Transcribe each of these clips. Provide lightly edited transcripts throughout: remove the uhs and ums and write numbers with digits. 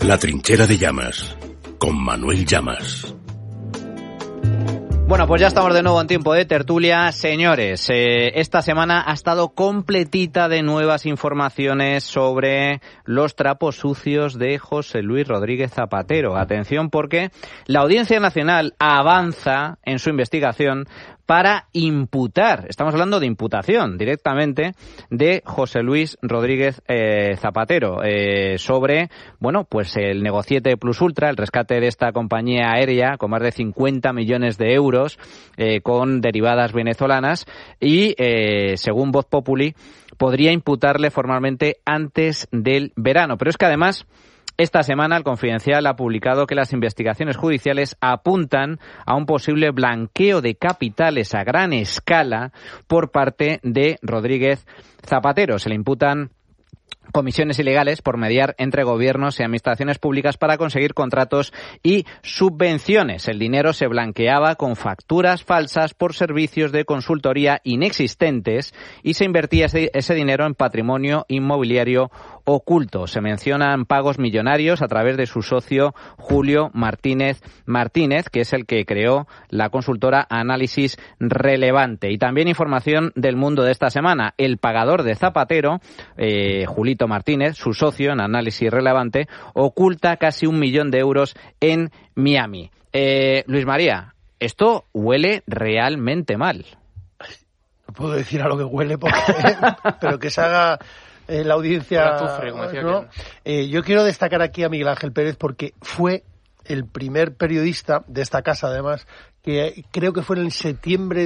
La trinchera de Llamas, con Manuel Llamas. Bueno, pues ya estamos de nuevo en tiempo de tertulia. Señores, esta semana ha estado completita de nuevas informaciones sobre los trapos sucios de José Luis Rodríguez Zapatero. Atención, porque la Audiencia Nacional avanza en su investigación para imputar, estamos hablando de imputación directamente, de José Luis Rodríguez Zapatero sobre, bueno, pues el negociete Plus Ultra, el rescate de esta compañía aérea con más de 50 millones de euros con derivadas venezolanas y, según Voz Populi, podría imputarle formalmente antes del verano. Pero es que además, esta semana el Confidencial ha publicado que las investigaciones judiciales apuntan a un posible blanqueo de capitales a gran escala por parte de Rodríguez Zapatero. Se le imputan comisiones ilegales por mediar entre gobiernos y administraciones públicas para conseguir contratos y subvenciones. El dinero se blanqueaba con facturas falsas por servicios de consultoría inexistentes y se invertía ese dinero en patrimonio inmobiliario oculto. Se mencionan pagos millonarios a través de su socio Julio Martínez, que es el que creó la consultora Análisis Relevante. Y también información del mundo de esta semana. El pagador de Zapatero, Julito Martínez, su socio en Análisis Relevante, oculta casi 1 millón de euros en Miami. Luis María, esto huele realmente mal. No puedo decir a lo que huele, pero que se haga la audiencia, ¿no? Yo quiero destacar aquí a Miguel Ángel Pérez porque fue el primer periodista de esta casa, además, que creo que fue en el septiembre-octubre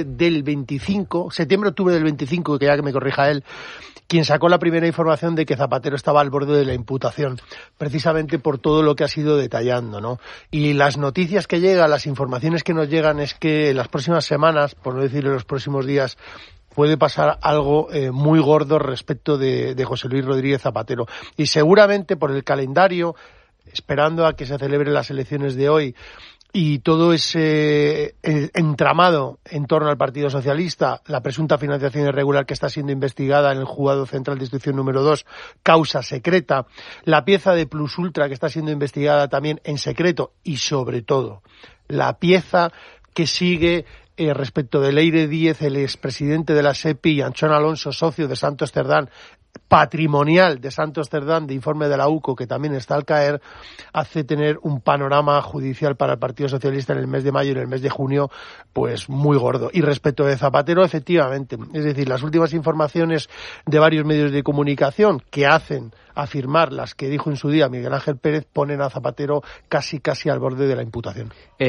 del 25, que ya que me corrija él, quien sacó la primera información de que Zapatero estaba al borde de la imputación, precisamente por todo lo que ha sido detallando, ¿no? Y las noticias que llegan, las informaciones que nos llegan es que en las próximas semanas, por no decir en los próximos días, puede pasar algo muy gordo respecto de José Luis Rodríguez Zapatero. Y seguramente por el calendario, esperando a que se celebren las elecciones de hoy y todo ese entramado en torno al Partido Socialista, la presunta financiación irregular que está siendo investigada en el Juzgado Central de Instrucción número 2, causa secreta, la pieza de Plus Ultra que está siendo investigada también en secreto y, sobre todo, la pieza que sigue respecto de Leire Díez, el expresidente de la SEPI, y Anchón Alonso, socio de Santos Cerdán, patrimonial de Santos Cerdán, de informe de la UCO, que también está al caer, hace tener un panorama judicial para el Partido Socialista en el mes de mayo y en el mes de junio, pues muy gordo. Y respecto de Zapatero, efectivamente, es decir, las últimas informaciones de varios medios de comunicación que hacen afirmar las que dijo en su día Miguel Ángel Pérez ponen a Zapatero casi al borde de la imputación.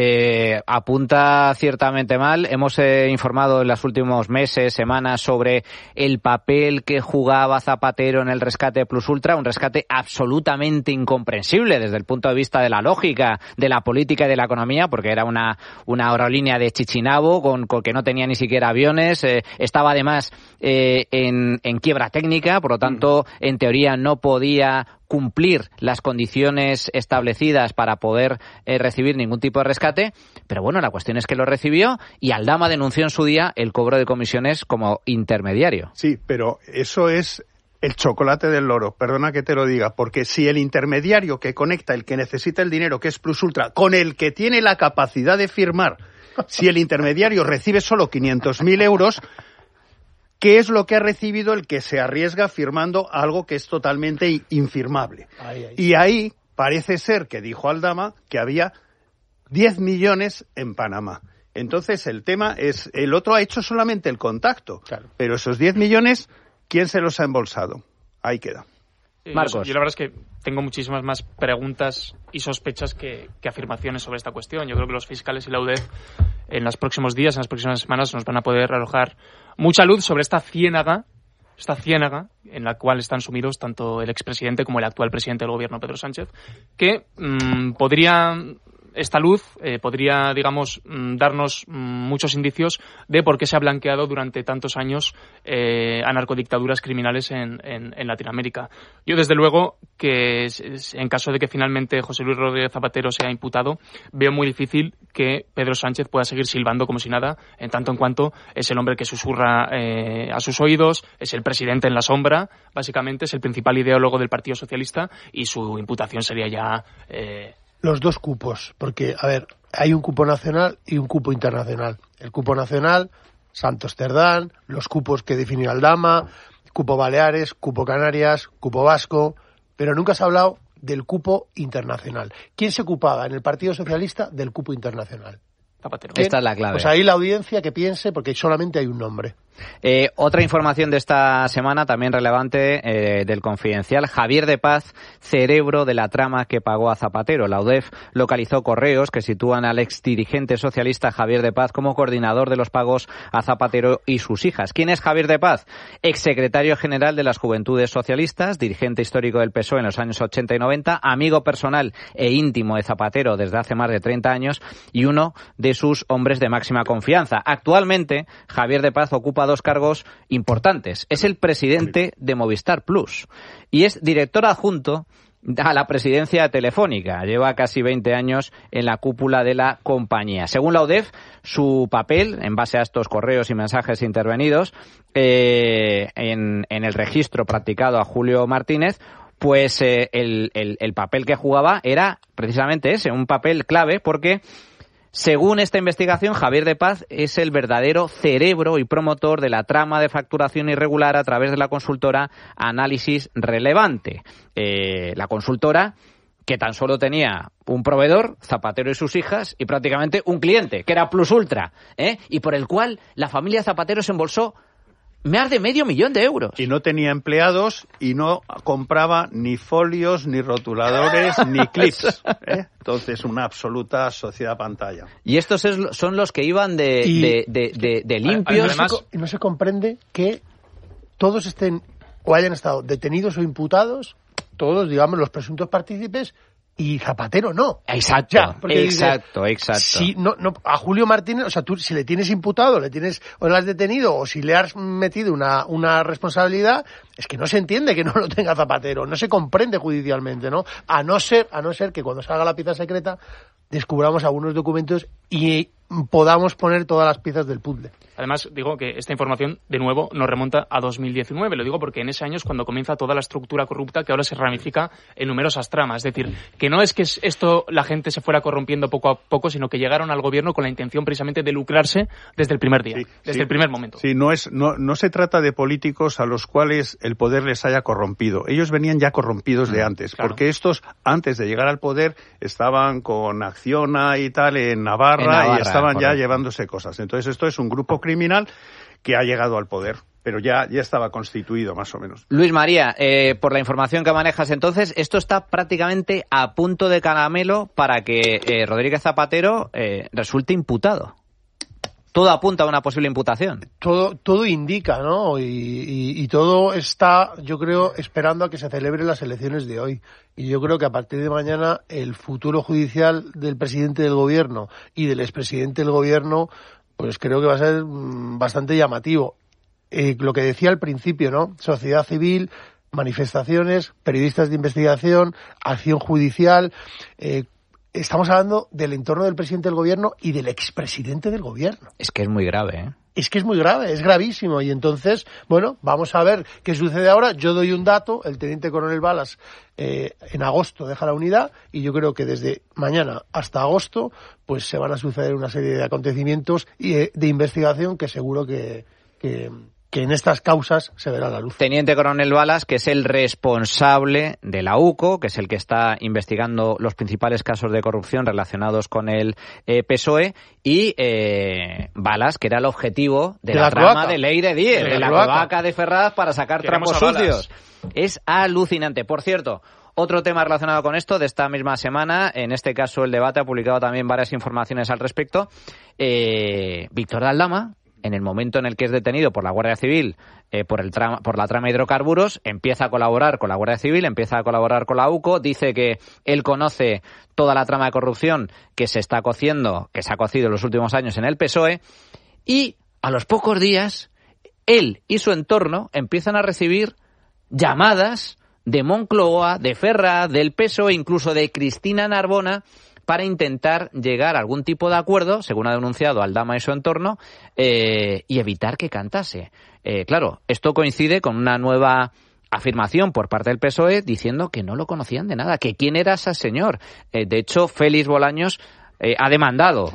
Apunta ciertamente mal. Hemos informado en los últimos meses, semanas, sobre el papel que jugaba Zapatero en el rescate Plus Ultra, un rescate absolutamente incomprensible desde el punto de vista de la lógica, de la política y de la economía, porque era una aerolínea de Chichinabo con que no tenía ni siquiera aviones, estaba además en quiebra técnica, por lo tanto, en teoría no podía cumplir las condiciones establecidas para poder recibir ningún tipo de rescate, pero bueno, la cuestión es que lo recibió y Aldama denunció en su día el cobro de comisiones como intermediario. Sí, pero eso es el chocolate del loro, perdona que te lo diga, porque si el intermediario que conecta, el que necesita el dinero, que es Plus Ultra, con el que tiene la capacidad de firmar, si el intermediario recibe solo 500.000 euros, ¿qué es lo que ha recibido el que se arriesga firmando algo que es totalmente infirmable? Y ahí parece ser que dijo Aldama que había 10 millones en Panamá. Entonces el tema es, el otro ha hecho solamente el contacto, claro, pero esos 10 millones, ¿quién se los ha embolsado? Ahí queda. Marcos. Yo la verdad es que tengo muchísimas más preguntas y sospechas que afirmaciones sobre esta cuestión. Yo creo que los fiscales y la UDEF en los próximos días, en las próximas semanas, nos van a poder arrojar mucha luz sobre esta ciénaga en la cual están sumidos tanto el expresidente como el actual presidente del gobierno, Pedro Sánchez, que podría esta luz podría, digamos, darnos muchos indicios de por qué se ha blanqueado durante tantos años a narcodictaduras criminales en Latinoamérica. Yo, desde luego, que en caso de que finalmente José Luis Rodríguez Zapatero sea imputado, veo muy difícil que Pedro Sánchez pueda seguir silbando como si nada, en tanto en cuanto es el hombre que susurra a sus oídos, es el presidente en la sombra, básicamente es el principal ideólogo del Partido Socialista, y su imputación sería ya... Los dos cupos, porque, a ver, hay un cupo nacional y un cupo internacional. El cupo nacional, Santos Cerdán, los cupos que definió Aldama, cupo Baleares, cupo Canarias, cupo Vasco, pero nunca se ha hablado del cupo internacional. ¿Quién se ocupaba en el Partido Socialista del cupo internacional? Zapatero. Esta es la clave. Pues ahí la audiencia que piense, porque solamente hay un nombre. Otra información de esta semana, también relevante, del Confidencial. Javier de Paz, cerebro de la trama que pagó a Zapatero. La UDEF localizó correos que sitúan al exdirigente socialista Javier de Paz como coordinador de los pagos a Zapatero y sus hijas. ¿Quién es Javier de Paz? Exsecretario general de las Juventudes Socialistas, dirigente histórico del PSOE en los años 80 y 90, amigo personal e íntimo de Zapatero desde hace más de 30 años y uno de sus hombres de máxima confianza. Actualmente, Javier de Paz ocupa dos cargos importantes. Es el presidente de Movistar Plus y es director adjunto a la presidencia de Telefónica. Lleva casi 20 años en la cúpula de la compañía. Según la UDEF, su papel, en base a estos correos y mensajes intervenidos en el registro practicado a Julio Martínez, pues el papel que jugaba era precisamente ese, un papel clave, porque según esta investigación, Javier de Paz es el verdadero cerebro y promotor de la trama de facturación irregular a través de la consultora Análisis Relevante. La consultora que tan solo tenía un proveedor, Zapatero y sus hijas, y prácticamente un cliente, que era Plus Ultra, y por el cual la familia Zapatero se embolsó más de $500,000 de euros. Y no tenía empleados y no compraba ni folios, ni rotuladores, ni clips. Entonces, una absoluta sociedad pantalla. Y estos son los que iban de limpios. Además, y no se comprende que todos estén o hayan estado detenidos o imputados, todos, digamos, los presuntos partícipes, y Zapatero no. Exacto, ya, exacto. Si no, a Julio Martínez, o sea, tú si le tienes imputado, o le has detenido, o si le has metido una responsabilidad, es que no se entiende que no lo tenga Zapatero, no se comprende judicialmente, ¿no? A no ser que cuando salga la pieza secreta descubramos algunos documentos y podamos poner todas las piezas del puzzle. Además, digo que esta información, de nuevo, nos remonta a 2019. Lo digo porque en ese año es cuando comienza toda la estructura corrupta que ahora se ramifica en numerosas tramas. Es decir, que no es que esto la gente se fuera corrompiendo poco a poco, sino que llegaron al gobierno con la intención precisamente de lucrarse desde el primer día, desde el primer momento. Sí, no se trata de políticos a los cuales el poder les haya corrompido. Ellos venían ya corrompidos de antes, claro. Porque estos, antes de llegar al poder, estaban con Acciona y tal en Navarra y estaban correcto. Ya llevándose cosas. Entonces esto es un grupo criminal que ha llegado al poder, pero ya estaba constituido más o menos. Luis María, por la información que manejas entonces, esto está prácticamente a punto de caramelo para que Rodríguez Zapatero resulte imputado. Todo apunta a una posible imputación. Todo indica, ¿no? Y todo está, yo creo, esperando a que se celebren las elecciones de hoy. Y yo creo que a partir de mañana el futuro judicial del presidente del gobierno y del expresidente del gobierno, pues creo que va a ser bastante llamativo. Lo que decía al principio, ¿no? Sociedad civil, manifestaciones, periodistas de investigación, acción judicial. Estamos hablando del entorno del presidente del gobierno y del expresidente del gobierno. Es que es muy grave, ¿eh? Es que es muy grave, es gravísimo. Y entonces, bueno, vamos a ver qué sucede ahora. Yo doy un dato, el teniente coronel Balas en agosto deja la unidad y yo creo que desde mañana hasta agosto pues se van a suceder una serie de acontecimientos y de investigación que seguro que en estas causas se verá la luz. Teniente coronel Balas, que es el responsable de la UCO, que es el que está investigando los principales casos de corrupción relacionados con el PSOE, y Balas, que era el objetivo de la trama de Ley de 10, de la cloaca de Ferraz para sacar trapos sucios. Es alucinante. Por cierto, otro tema relacionado con esto de esta misma semana, en este caso El Debate ha publicado también varias informaciones al respecto. Víctor de Aldama, en el momento en el que es detenido por la Guardia Civil por la trama de hidrocarburos, empieza a colaborar con la Guardia Civil, empieza a colaborar con la UCO, dice que él conoce toda la trama de corrupción que se ha cocido en los últimos años en el PSOE, y a los pocos días él y su entorno empiezan a recibir llamadas de Moncloa, de Ferraz, del PSOE, incluso de Cristina Narbona, para intentar llegar a algún tipo de acuerdo, según ha denunciado Aldama y su entorno, y evitar que cantase. Claro, esto coincide con una nueva afirmación por parte del PSOE diciendo que no lo conocían de nada, que quién era ese señor. De hecho, Félix Bolaños ha demandado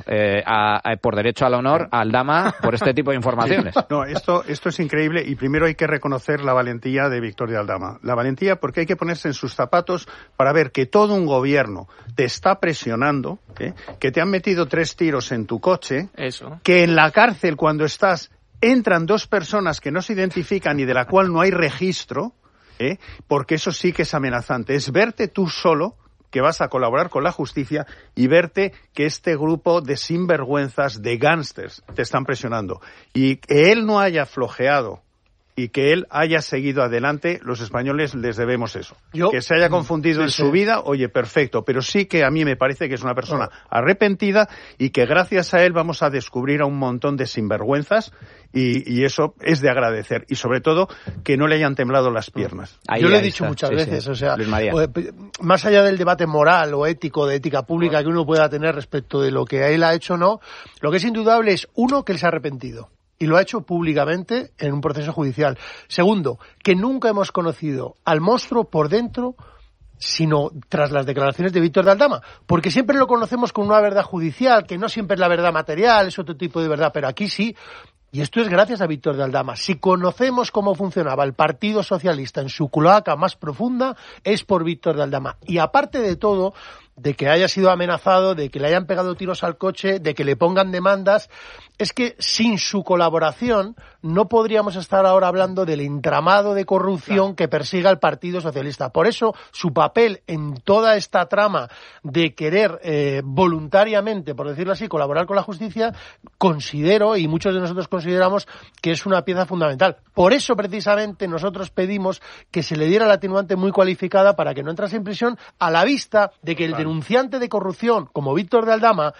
por derecho al honor a Aldama por este tipo de informaciones. No, esto es increíble, y primero hay que reconocer la valentía de Víctor de Aldama. La valentía porque hay que ponerse en sus zapatos para ver que todo un gobierno te está presionando, que te han metido 3 tiros en tu coche, que en la cárcel cuando estás entran 2 personas que no se identifican y de la cual no hay registro, porque eso sí que es amenazante. Es verte tú solo, que vas a colaborar con la justicia, y verte que este grupo de sinvergüenzas, de gángsters, te están presionando. Y que él no haya flojeado y que él haya seguido adelante, los españoles les debemos eso. Que se haya confundido en su vida, oye, perfecto, pero sí que a mí me parece que es una persona arrepentida y que gracias a él vamos a descubrir a un montón de sinvergüenzas, y eso es de agradecer, y sobre todo que no le hayan temblado las piernas. Yo lo he dicho muchas veces, o sea, más allá del debate moral o ético, de ética pública que uno pueda tener respecto de lo que él ha hecho o no, lo que es indudable es, uno, que él se ha arrepentido. Y lo ha hecho públicamente en un proceso judicial. Segundo, que nunca hemos conocido al monstruo por dentro, sino tras las declaraciones de Víctor de Aldama. Porque siempre lo conocemos con una verdad judicial, que no siempre es la verdad material, es otro tipo de verdad, pero aquí sí. Y esto es gracias a Víctor de Aldama. Si conocemos cómo funcionaba el Partido Socialista en su cloaca más profunda, es por Víctor de Aldama. Y aparte de todo, de que haya sido amenazado, de que le hayan pegado tiros al coche, de que le pongan demandas, es que sin su colaboración no podríamos estar ahora hablando del entramado de corrupción que persiga el Partido Socialista. Por eso su papel en toda esta trama de querer voluntariamente, por decirlo así, colaborar con la justicia, considero, y muchos de nosotros consideramos, que es una pieza fundamental. Por eso precisamente nosotros pedimos que se le diera la atenuante muy cualificada para que no entrase en prisión, a la vista de que el denunciante de corrupción, como Víctor de Aldama,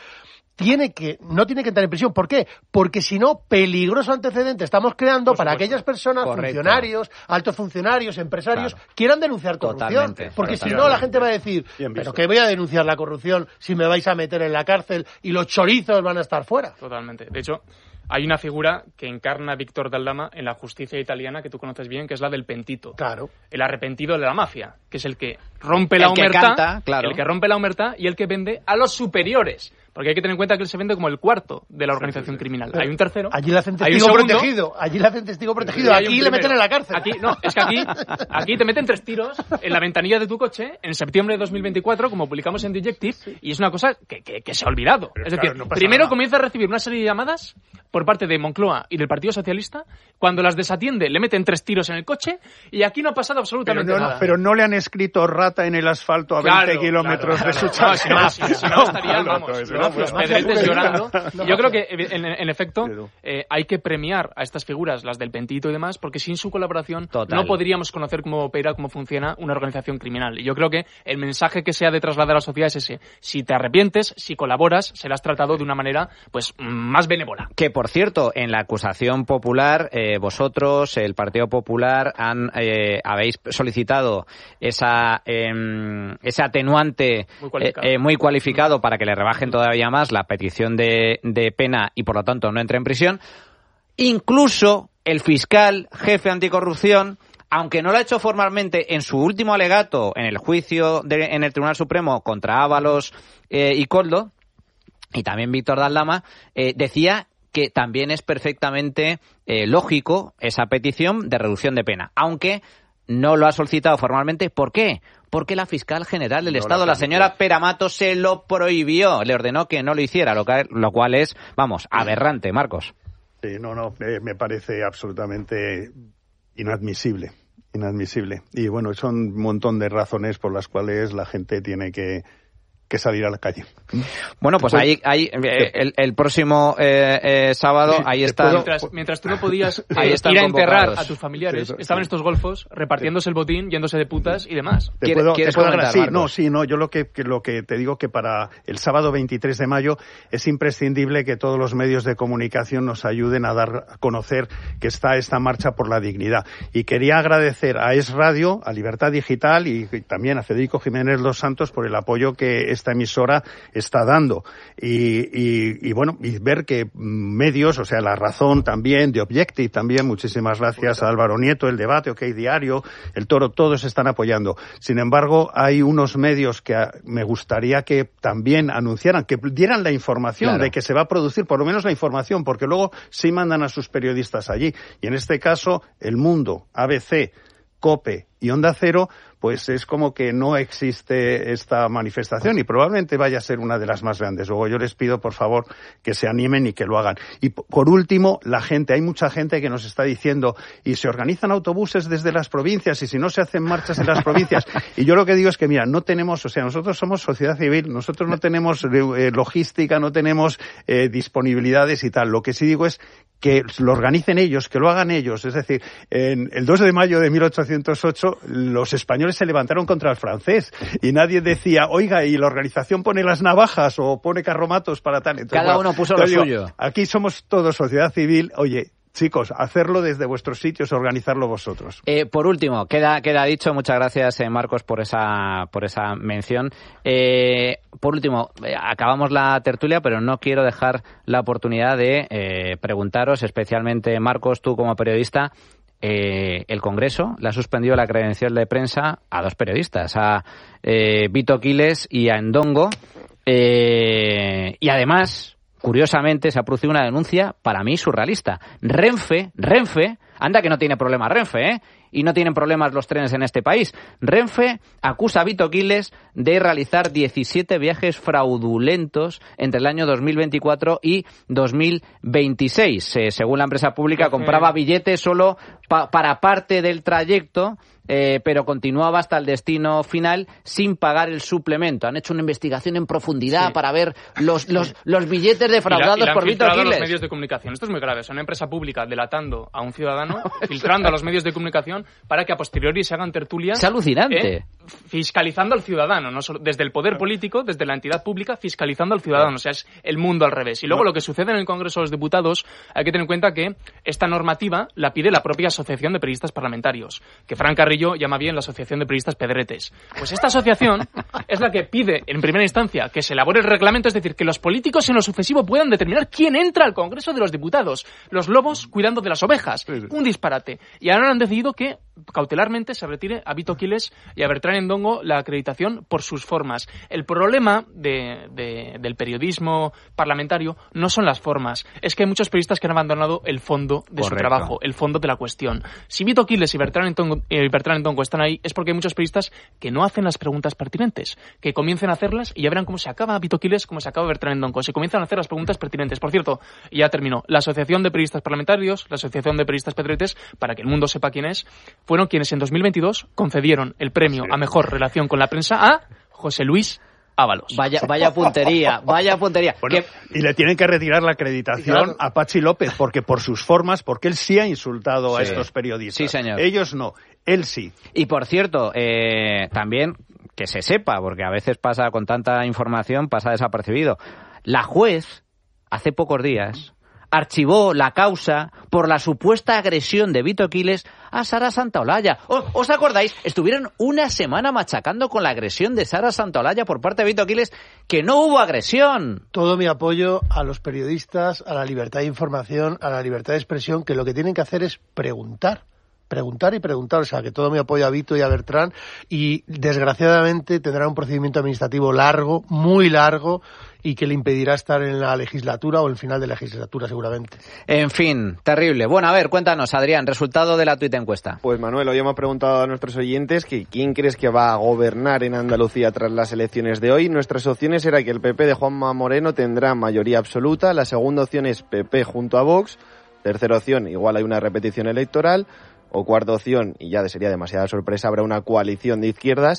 no tiene que entrar en prisión. ¿Por qué? Porque si no, peligroso antecedente estamos creando para aquellas personas, funcionarios, altos funcionarios, empresarios, quieran denunciar corrupción. Porque si no, la gente va a decir, ¿pero qué voy a denunciar la corrupción si me vais a meter en la cárcel y los chorizos van a estar fuera? Totalmente. De hecho, hay una figura que encarna Víctor de Aldama en la justicia italiana que tú conoces bien, que es la del pentito. Claro. El arrepentido de la mafia, que es el que rompe la omertá, el que rompe la omertá y el que vende a los superiores. Porque hay que tener en cuenta que él se vende como el cuarto de la organización criminal. Pero hay un tercero. Allí le hacen testigo protegido. Aquí le meten en la cárcel. Aquí te meten 3 tiros en la ventanilla de tu coche en septiembre de 2024, como publicamos en Dejective, y es una cosa que se ha olvidado. Pero es decir, primero comienza a recibir una serie de llamadas por parte de Moncloa y del Partido Socialista. Cuando las desatiende, le meten 3 tiros en el coche, y aquí no ha pasado absolutamente nada. Pero no le han escrito rata en el asfalto a 20 kilómetros de su chalet. Si no estarían, los pedretes llorando. Yo creo que, en efecto, hay que premiar a estas figuras, las del pentito y demás, porque sin su colaboración no podríamos conocer cómo opera, cómo funciona una organización criminal. Y yo creo que el mensaje que se ha de trasladar a la sociedad es ese. Si te arrepientes, si colaboras, serás tratado de una manera pues más benévola. Que, por cierto, en la acusación popular, vosotros, el Partido Popular, habéis solicitado ese atenuante muy cualificado para que le rebajen todavía más la petición de pena y, por lo tanto, no entre en prisión. Incluso el fiscal jefe anticorrupción, aunque no lo ha hecho formalmente en su último alegato en el juicio en el Tribunal Supremo contra Ábalos y Koldo, y también Víctor de Aldama, decía que también es perfectamente lógico esa petición de reducción de pena, aunque no lo ha solicitado formalmente. ¿Por qué? Porque la fiscal general del Estado, la señora Peramato, se lo prohibió, le ordenó que no lo hiciera, lo cual es, aberrante, Marcos. Sí, me parece absolutamente inadmisible. Y bueno, son un montón de razones por las cuales la gente tiene que que salir a la calle. Bueno, pues ahí el próximo sábado, ahí está. Mientras tú no podías ir a enterrar a tus familiares, estaban estos golfos repartiéndose el botín, yéndose de putas y demás. ¿Quieres comentar, Marcos? Yo lo que te digo que para el sábado 23 de mayo es imprescindible que todos los medios de comunicación nos ayuden a dar a conocer que está esta marcha por la dignidad. Y quería agradecer a Es Radio, a Libertad Digital y también a Federico Jiménez Los Santos por el apoyo que esta emisora está dando. Y bueno, y ver que medios, o sea, La Razón también, The Objective también, muchísimas gracias a Álvaro Nieto, El Debate, OK Diario, El Toro, todos están apoyando. Sin embargo, hay unos medios que me gustaría que también anunciaran, que dieran la información de que se va a producir, por lo menos la información, porque luego sí mandan a sus periodistas allí. Y en este caso, El Mundo, ABC, COPE y Onda Cero, pues es como que no existe esta manifestación y probablemente vaya a ser una de las más grandes. Luego yo les pido, por favor, que se animen y que lo hagan. Y por último, la gente. Hay mucha gente que nos está diciendo, y se organizan autobuses desde las provincias, y si no se hacen marchas en las provincias. Y yo lo que digo es que, mira, no tenemos, o sea, nosotros somos sociedad civil, nosotros no tenemos logística, no tenemos disponibilidades y tal. Lo que sí digo es que lo organicen ellos, que lo hagan ellos. Es decir, en el 2 de mayo de 1808, los españoles se levantaron contra el francés y nadie decía, oiga, y la organización pone las navajas o pone carromatos para tal. Entonces, cada uno puso lo suyo. Aquí somos todos sociedad civil. Oye, chicos, hacerlo desde vuestros sitios, organizarlo vosotros. Por último, queda dicho, muchas gracias Marcos por esa mención. Por último, acabamos la tertulia, pero no quiero dejar la oportunidad de preguntaros, especialmente Marcos, tú como periodista, el Congreso le ha suspendido la credencial de prensa a dos periodistas, a Vito Quiles y a Ndongo, y además, curiosamente, se ha producido una denuncia, para mí, surrealista. Renfe, anda que no tiene problema Renfe, y no tienen problemas los trenes en este país. Renfe acusa a Vito Quiles de realizar 17 viajes fraudulentos entre el año 2024 y 2026. Según la empresa pública, compraba billetes solo para parte del trayecto, pero continuaba hasta el destino final sin pagar el suplemento. Han hecho una investigación en profundidad para ver los billetes defraudados por Vito Quiles. Los medios de comunicación. Esto es muy grave. Es una empresa pública delatando a un ciudadano, filtrando a los medios de comunicación para que a posteriori se hagan tertulias. Es alucinante. Fiscalizando al ciudadano, no solo desde el poder político, desde la entidad pública, fiscalizando al ciudadano. O sea, es el mundo al revés. Y luego lo que sucede en el Congreso de los Diputados, hay que tener en cuenta que esta normativa la pide la propia Asociación de Periodistas Parlamentarios, que Fran Carrillo llama bien la Asociación de Periodistas Pedretes. Pues esta asociación es la que pide, en primera instancia, que se elabore el reglamento, es decir, que los políticos en lo sucesivo puedan determinar quién entra al Congreso de los Diputados. Los lobos cuidando de las ovejas. Un disparate. Y ahora han decidido que, cautelarmente, se retire a Vito Quiles y a Bertrán Ndongo la acreditación por sus formas. El problema del periodismo parlamentario no son las formas. Es que hay muchos periodistas que han abandonado el fondo de su trabajo, el fondo de la cuestión. Si Vito Quiles y Bertrán Ndongo están ahí, es porque hay muchos periodistas que no hacen las preguntas pertinentes, que comiencen a hacerlas y ya verán cómo se acaba Vito Quiles, cómo se acaba Bertrán Ndongo. Se comienzan a hacer las preguntas pertinentes. Por cierto, ya terminó. La Asociación de Periodistas Parlamentarios, la Asociación de Periodistas Pedretes, para que el mundo sepa quién es, fueron quienes en 2022 concedieron el premio a mejor relación con la prensa a José Luis Ábalos. Vaya puntería. Bueno, y le tienen que retirar la acreditación a Pachi López, porque por sus formas, porque él sí ha insultado a estos periodistas. Sí, señor. Ellos no, él sí. Y por cierto, también que se sepa, porque a veces pasa con tanta información, pasa desapercibido. La juez, hace pocos días, archivó la causa por la supuesta agresión de Vito Quiles a Sara Santaolalla. ¿Os acordáis? Estuvieron una semana machacando con la agresión de Sara Santaolalla por parte de Vito Quiles, que no hubo agresión. Todo mi apoyo a los periodistas, a la libertad de información, a la libertad de expresión, que lo que tienen que hacer es preguntar y preguntar, o sea, que todo mi apoyo a Vito y a Bertrán, y desgraciadamente tendrá un procedimiento administrativo largo, muy largo, y que le impedirá estar en la legislatura o en el final de la legislatura seguramente. En fin, terrible. Bueno, a ver, cuéntanos, Adrián, resultado de la tuit encuesta. Pues Manuel, hoy hemos preguntado a nuestros oyentes que quién crees que va a gobernar en Andalucía tras las elecciones de hoy. Nuestras opciones era que el PP de Juanma Moreno tendrá mayoría absoluta, la segunda opción es PP junto a Vox, tercera opción, igual hay una repetición electoral, o cuarta opción, y ya sería demasiada sorpresa, habrá una coalición de izquierdas.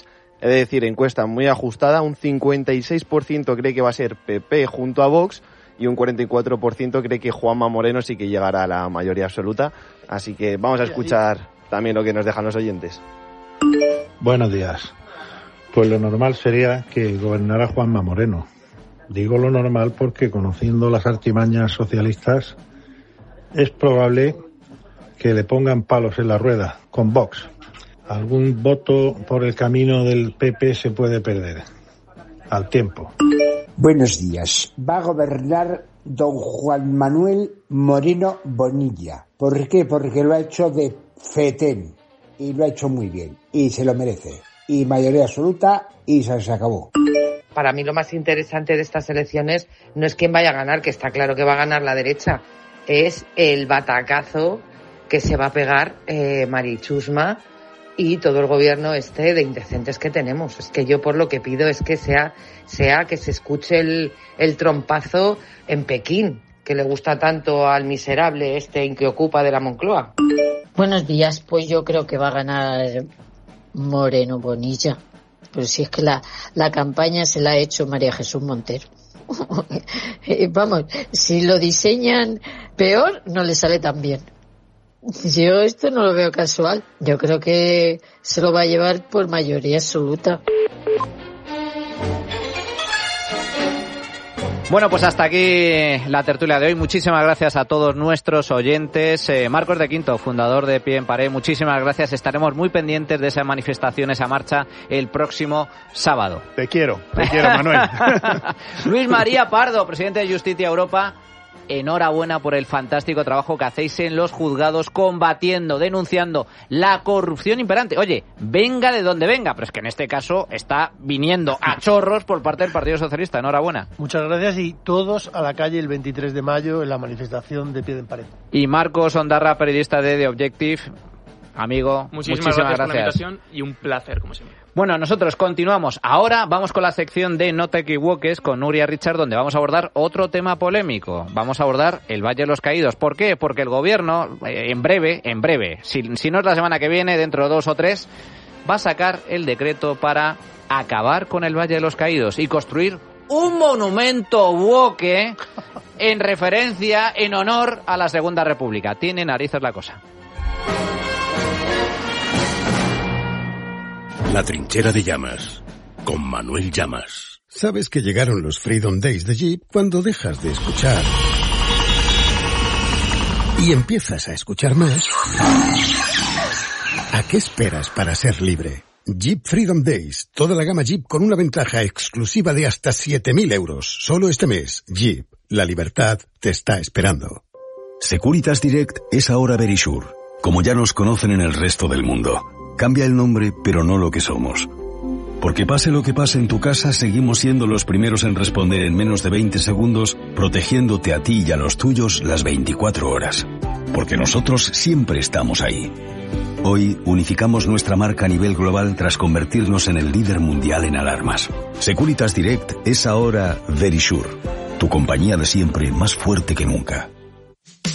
Es decir, encuesta muy ajustada, un 56% cree que va a ser PP junto a Vox y un 44% cree que Juanma Moreno sí que llegará a la mayoría absoluta. Así que vamos a escuchar también lo que nos dejan los oyentes. Buenos días. Pues lo normal sería que gobernara Juanma Moreno. Digo lo normal porque, conociendo las artimañas socialistas, es probable que le pongan palos en la rueda con Vox. Algún voto por el camino del PP se puede perder al tiempo. Buenos días. Va a gobernar don Juan Manuel Moreno Bonilla. ¿Por qué? Porque lo ha hecho de fetén y lo ha hecho muy bien y se lo merece. Y mayoría absoluta y se acabó. Para mí lo más interesante de estas elecciones no es quién vaya a ganar, que está claro que va a ganar la derecha, es el batacazo que se va a pegar Mari Chusma y todo el gobierno de indecentes que tenemos. Es que yo por lo que pido es que sea que se escuche el trompazo en Pekín, que le gusta tanto al miserable que ocupa de la Moncloa. Buenos días, pues yo creo que va a ganar Moreno Bonilla. Pero si es que la campaña se la ha hecho María Jesús Montero. Vamos, si lo diseñan peor, no le sale tan bien. Yo esto no lo veo casual. Yo creo que se lo va a llevar por mayoría absoluta. Bueno, pues hasta aquí la tertulia de hoy. Muchísimas gracias a todos nuestros oyentes. Marcos de Quinto, fundador de Pie en Pared, muchísimas gracias. Estaremos muy pendientes de esa manifestación, esa marcha, el próximo sábado. Te quiero, Manuel. Luis María Pardo, presidente de Justicia Europa. Enhorabuena por el fantástico trabajo que hacéis en los juzgados combatiendo, denunciando la corrupción imperante. Oye, venga de donde venga, pero es que en este caso está viniendo a chorros por parte del Partido Socialista. Enhorabuena. Muchas gracias y todos a la calle el 23 de mayo en la manifestación de Pie en Pared. Y Marcos Ondarra, periodista de The Objective. Amigo, muchísimas gracias por la invitación y un placer, como siempre. Bueno, nosotros continuamos. Ahora vamos con la sección de No te equivoques con Nuria Richard, donde vamos a abordar otro tema polémico. Vamos a abordar el Valle de los Caídos. ¿Por qué? Porque el gobierno, en breve, si no es la semana que viene, dentro de 2 o 3, va a sacar el decreto para acabar con el Valle de los Caídos y construir un monumento woke en referencia, en honor a la Segunda República. Tiene narices la cosa. La trinchera de Llamas, con Manuel Llamas. Sabes que llegaron los Freedom Days de Jeep cuando dejas de escuchar y empiezas a escuchar más. ¿A qué esperas para ser libre? Jeep Freedom Days, toda la gama Jeep con una ventaja exclusiva de hasta 7.000 euros. Solo este mes, Jeep, la libertad te está esperando. Securitas Direct es ahora Verisure, como ya nos conocen en el resto del mundo. Cambia el nombre, pero no lo que somos. Porque pase lo que pase en tu casa, seguimos siendo los primeros en responder en menos de 20 segundos, protegiéndote a ti y a los tuyos las 24 horas. Porque nosotros siempre estamos ahí. Hoy unificamos nuestra marca a nivel global tras convertirnos en el líder mundial en alarmas. Securitas Direct es ahora Verisure, tu compañía de siempre más fuerte que nunca.